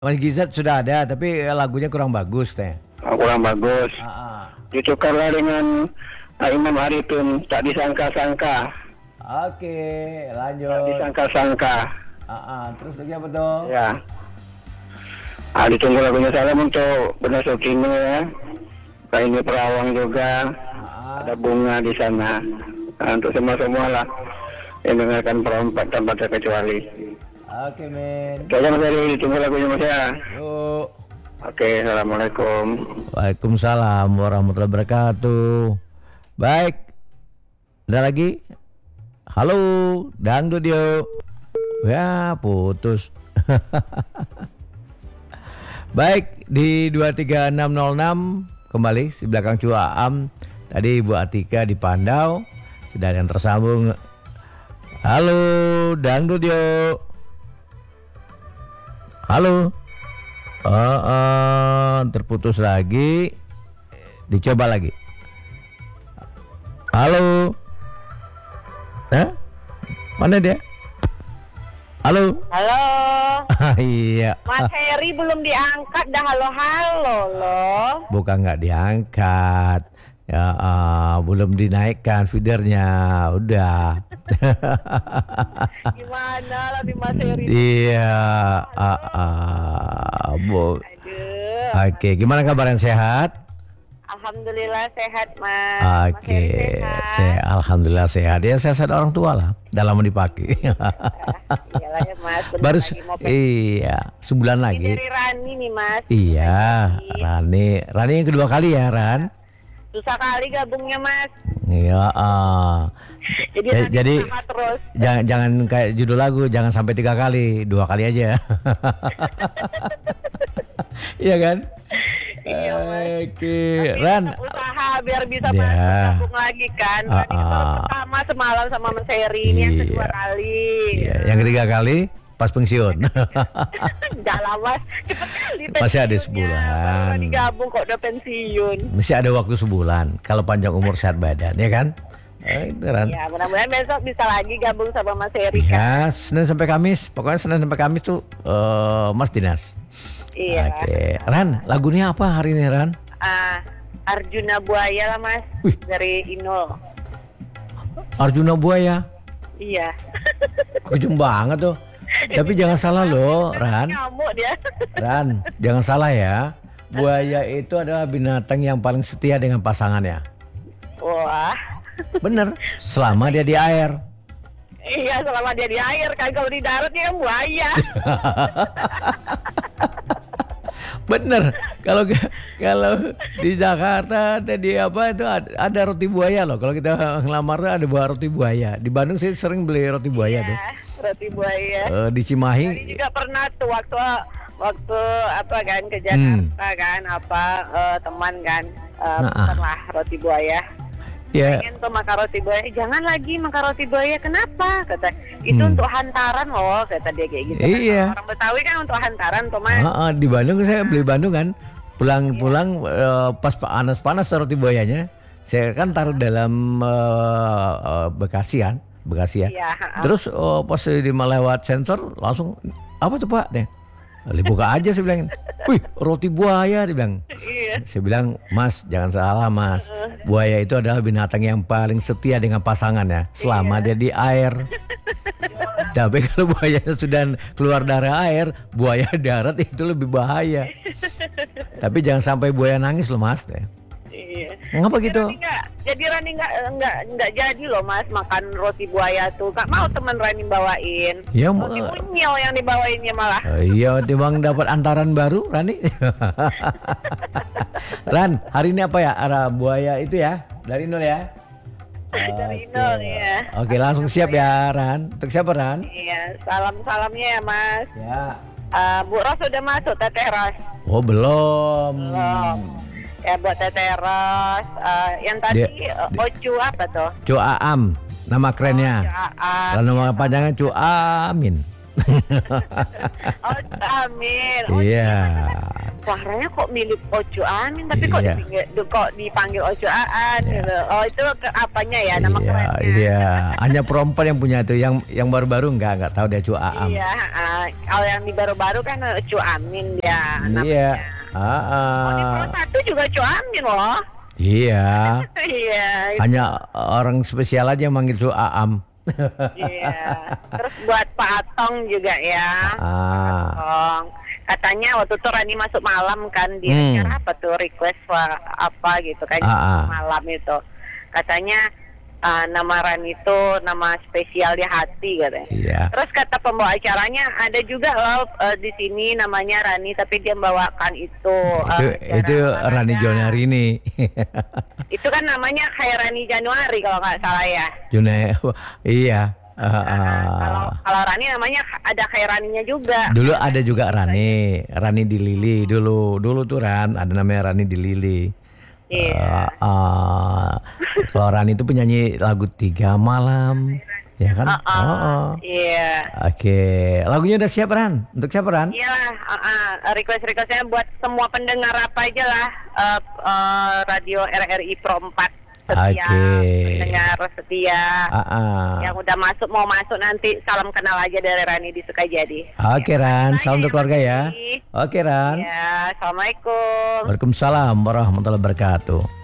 Mas Gizat sudah ada, tapi lagunya kurang bagus teh. Kurang bagus. Ah, ah. Ditukarlah dengan Imam Arifin, tak disangka-sangka. Oke, Tak lanjut. disangka-sangka. Terus lagi apa tuh? Ya. Ditunggu lagunya salam untuk Benar Sukino ya. Pak ini Perawang juga. Ada bunga di sana. Untuk semua lah yang dengarkan perempat tanpa terkecuali. Oke, men. Kayaknya Mas Heri, ditunggu lagunya Mas ya. Yuk. Oke, assalamualaikum. Waalaikumsalam warahmatullahi wabarakatuh. Baik. Ada lagi? Halo, dangdut yuk. Ya, putus. Baik, di 23606 kembali di belakang Cuaam. Tadi Ibu Atika di Pandau. Sudah ada yang tersambung. Halo, dangdut yuk. Halo. Terputus lagi. Dicoba lagi. Halo. Mana dia? Halo. Halo. Iya. Mas Heri belum diangkat dah halo-halo loh. Bukan nggak diangkat. Ya, belum dinaikkan feedernya. Udah. Gimana lah di Mas Heri? Iya. Bu. Aduh. Oke, gimana kabarnya, sehat? Alhamdulillah sehat Mas. Mas Oke, Heri sehat. alhamdulillah sehat. Ya sehat orang tua lah. Dalam mau dipakai. Iyalah ya Mas. Bentar Baru lagi mau iya, sebulan Ini lagi. dari Rani nih Mas. Iya, Rani yang kedua kali ya, Ran. Susah kali gabungnya Mas. Iya, Jadi jadi sama terus. jangan kayak judul lagu, jangan sampai 3 kali, 2 kali aja. Iya kan? Iya, Mas. Oke, Ran. Usaha biar bisa Ya. masuk gabung lagi kan. Rani baru pertama semalam sama Mas Heri. Ini yang kedua Iya. kali. Iya, yang ketiga kali pas pensiun. Enggak lah Mas, cepet kali Masih ada pensiunnya. sebulan. Baru digabung kok udah pensiun. Masih ada waktu sebulan kalau panjang umur sehat badan, ya kan? Itu Ran. Ya mudah-mudahan besok bisa lagi gabung sama Mas Heri kan. Ya, Senin sampai Kamis. Pokoknya Senin sampai Kamis tuh Mas Dinas. Iya. Oke, Ran, lagunya apa hari ini, Ran? Arjuna Buaya lah Mas. Wih. Dari Inul. Arjuna Buaya. Iya. Kejam banget tuh. Tapi jangan salah loh, Ran. Nyamuk dia. Ran, jangan salah ya. Buaya itu adalah binatang yang paling setia dengan pasangannya. Wah. Bener, selama dia di air. Iya selama dia di air kan, kalau di darat dia kan buaya. Bener, kalau di Jakarta tadi apa itu ada roti buaya loh. Kalau kita ngelamar tuh ada buah roti buaya. Di Bandung sih sering beli roti buaya tuh. Roti buaya. Di Ini Cimahi. juga pernah tuh waktu apa kan ke Jakarta kan teman kan pernah roti buaya. Ya, Pengen tuh makan roti buaya. Jangan lagi makan roti buaya. Kenapa? Kata itu untuk hantaran loh. Kata dia kayak gitu. Iya. Kan. Orang Betawi kan untuk hantaran tuh Mas. di Bandung saya beli Bandung kan. Pulang pas panas roti buayanya. Saya kan taruh dalam Bekasi ya. Iya. Terus pas di melewat sensor langsung apa tuh Pak? Buka aja saya bilang. Wih, roti buaya dia bilang. Iya. Saya bilang, Mas, jangan salah Mas. Buaya itu adalah binatang yang paling setia dengan pasangannya selama dia di air. Tapi kalau buayanya sudah keluar dari air, buaya darat itu lebih bahaya. Tapi jangan sampai buaya nangis loh Mas. Iya. Ngapa gitu? Rani nggak jadi loh Mas makan roti buaya tuh. Gak mau teman Rani bawain. Ya, roti unyil yang dibawainnya malah. Iya, timbang dapat antaran baru, Rani. Ran, hari ini apa ya? Arah buaya itu ya? Dari nol ya? Dari Inul ya. Oke, langsung siap ya, Ran. Untuk siapa, Ran? Iya, salamnya ya Mas. Ya. Bu Ros udah masuk Teteh Ros. Oh, belum. Ya buat Teteh Ros. Yang tadi Ocu apa tuh? Cuaam, nama kerennya. Cuaam. Kalau nama panjangnya Cuamin. Oh, Amin. Iya. suaranya kok mirip Ocu Amin, tapi kok dipanggil Ocu Aan gitu. Oh itu apanya ya nama kerennya? Iya, hanya perempuan yang punya itu, yang baru-baru nggak tahu dia Cu Aam. Iya, kalau yang di baru-baru kan Cu Amin dia namanya. Iya. Oh di Pro 1 juga Cu Amin loh. Iya. Iya. Hanya orang spesial aja yang manggil Cu Aam. Iya. Terus buat Pak Atong juga ya. Atong. Katanya waktu itu Rani masuk malam kan, dia acara apa tuh, request apa gitu kan, malam itu. Katanya nama Rani itu nama spesial di hati katanya. Iya. Terus kata pembawa acaranya ada juga loh di sini namanya Rani tapi dia membawakan itu. Itu Rani Jonarini. Itu kan namanya Khairani Januari kalau nggak salah ya. Iya. Kalau Rani namanya ada Khairaninya juga. Dulu ada juga Rani di Lili dulu tuh ada namanya Rani di Lili. Iya. Kalau Rani itu penyanyi lagu 3 Malam, ya kan? Iya. Oke, lagunya udah siap Ran? Untuk siapa Ran? Iyalah, request-requestnya buat semua pendengar apa aja lah, radio RRI Pro 4. Setia, pendengar setia yang udah mau masuk nanti salam kenal aja dari Rani di Sukajadi. Oke Ran, salam untuk keluarga ya. Oke Ran. Ya, assalamualaikum. Waalaikumsalam warahmatullahi wabarakatuh.